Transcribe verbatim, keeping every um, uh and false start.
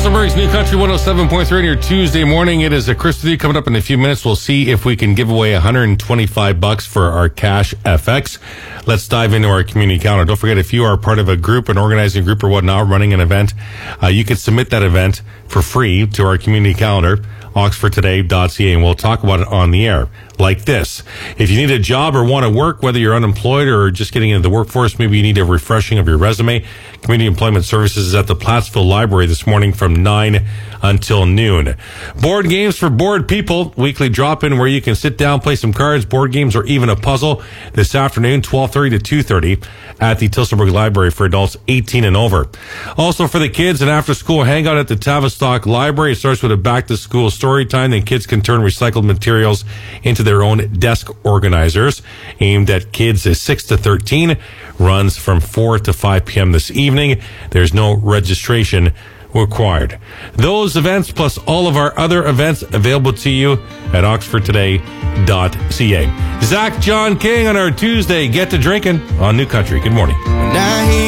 Tilsonburg's New Country one oh seven point three on your Tuesday morning. It is a Chris with you. Coming up in a few minutes, we'll see if we can give away one hundred twenty-five bucks for our Cash F X. Let's dive into our community calendar. Don't forget, if you are part of a group, an organizing group or whatnot, running an event, uh, you can submit that event for free to our community calendar, oxford today dot c a, and we'll talk about it on the air like this. If you need a job or want to work, whether you're unemployed or just getting into the workforce, maybe you need a refreshing of your resume, Community Employment Services is at the Plattsville Library this morning from nine until noon. Board games for bored people, weekly drop-in where you can sit down, play some cards, board games, or even a puzzle this afternoon, twelve thirty to two thirty at the Tilsonburg Library for adults eighteen and over. Also for the kids, an after-school hangout at the Tavistock Library. It starts with a back-to-school story time. Then kids can turn recycled materials into their own desk organizers, aimed at kids is six to thirteen, runs from four to five p.m. this evening. There's no registration required. Those events plus all of our other events available to you at oxford today dot c a. Zach John King on our Tuesday Get to Drinking on New Country. Good morning.